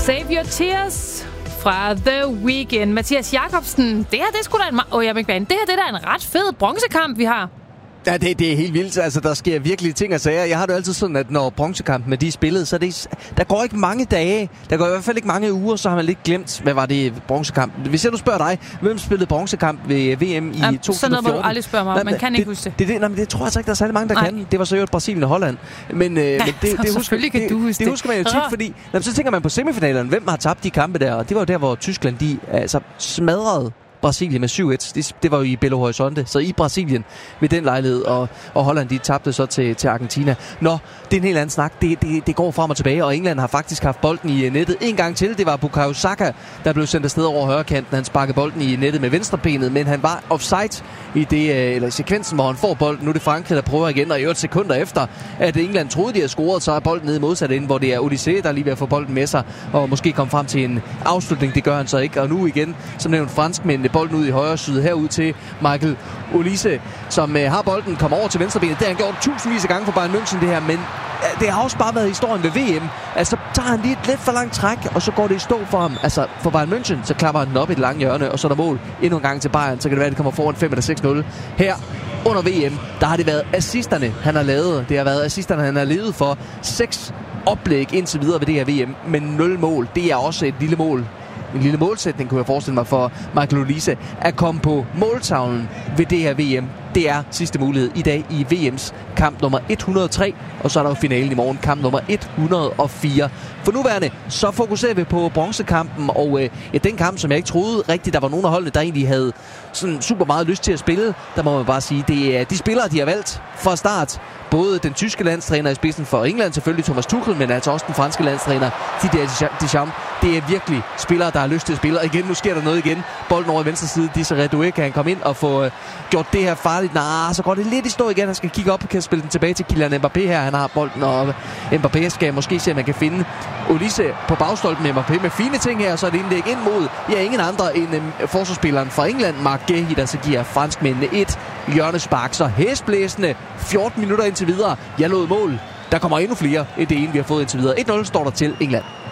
Save Your Tears fra The Weeknd. Mathias Jacobsen, det her det er da en ret fed bronzekamp, vi har. Ja, det er helt vildt. Altså, der sker virkelig ting og sager. Jeg har det altid sådan, at når bronzekampene de er spillet, så der går ikke mange dage. Der går i hvert fald ikke mange uger, så har man lidt glemt, hvad var det bronzekamp. Hvis jeg nu spørger dig, hvem spillede bronzekamp ved VM i 2014? Sådan noget må du aldrig spørge mig om. Man kan ikke huske det. Det tror jeg altså ikke, der er særlig mange, der kan. Det var så jo Brasilien og Holland. Men det husker man jo tit, fordi så tænker man på semifinalerne. Hvem har tabt de kampe der? Og det var jo der, hvor Tyskland de smadrede Brasilien med 7-1. Det var jo i Belo Horizonte, så i Brasilien ved den lejlighed, og Holland de tabte så til Argentina. Nå, det er en helt anden snak. Det går frem og tilbage, og England har faktisk haft bolden i nettet en gang til. Det var Bukayo Saka, der blev sendt afsted over højrekanten. Han sparkede bolden i nettet med venstrebenet, men han var offside i sekvensen, hvor han får bolden. Nu er det Frankrig, der prøver igen, og i 8 sekunder efter, at England troede, de havde scoret, så er bolden nede i modsat ende, hvor det er Olise, der er lige ved at få bolden med sig, og måske komme frem til en afslutning. Det gør han så ikke, og nu igen, som nævnt, franskmændene bolden ud i højre side, herud til Michael Olise, som har bolden, kommer over til venstrebenet. Det har han gjort tusindvis af gange for Bayern München, det her, men det har også bare været historien ved VM. Altså, tager han lige et lidt for langt træk, og så går det i stå for ham. Altså, for Bayern München, så klapper han den op i et langt hjørne, og så er der mål endnu en gang til Bayern, så kan det være, at det kommer foran 5 eller 6-0. Her under VM, der har det været assisterne, han har lavet. Det har været assisterne, han har levet for 6 oplæg indtil videre ved det her VM, men 0 mål. Det er også et lille mål. En lille målsætning, kunne jeg forestille mig, for Michael Olise at komme på måltavlen ved det her VM. Det er sidste mulighed i dag i VM's kamp nummer 103, og så er der jo finalen i morgen, kamp nummer 104. For nuværende, så fokuserer vi på bronzekampen, og den kamp, som jeg ikke troede rigtigt, der var nogen af holdene, der egentlig havde sådan super meget lyst til at spille. Der må man bare sige, det er de spillere, de har valgt fra start. Både den tyske landstræner i spidsen for England, selvfølgelig Thomas Tuchel, men altså også den franske landstræner Didier Deschamps. Det er virkelig spillere, der har lyst til at spille. Og igen, nu sker der noget igen. Bolden over i venstre side, Desiré Doué, kan han komme ind og få gjort det her farligt. Så går det lidt i stå igen. Han skal kigge op og kan spille den tilbage til Kylian Mbappé her. Han har bolden, og Mbappé skal måske se, om man kan finde Olise på bagstolpen med Mbappé med fine ting her. Så er det indlæg ind mod ingen andre end forsvarsspilleren fra England, Marc Guéhi, der så giver franskmændene et hjørnespark. Så hæsblæsende 14 minutter indtil videre. Jeg lod mål. Der kommer endnu flere end det ene, vi har fået indtil videre. 1-0 står der til England.